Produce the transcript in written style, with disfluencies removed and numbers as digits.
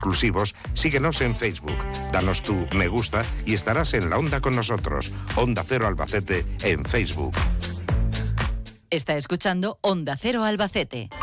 exclusivos, síguenos en Facebook. Danos tu me gusta y estarás en la onda con nosotros. Onda Cero Albacete en Facebook. Está escuchando Onda Cero Albacete.